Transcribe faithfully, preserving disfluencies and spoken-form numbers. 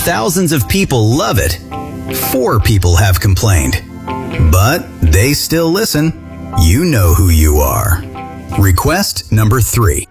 Thousands of people love it. Four people have complained. But they still listen. You know who you are. Request number three.